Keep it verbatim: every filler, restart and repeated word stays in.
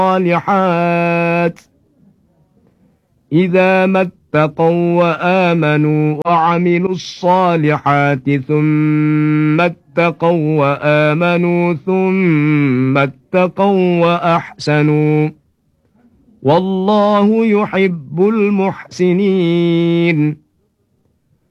الصالحات إذا ما اتقوا وآمنوا وعملوا الصالحات ثم اتقوا وآمنوا ثم اتقوا وأحسنوا والله يحب المحسنين.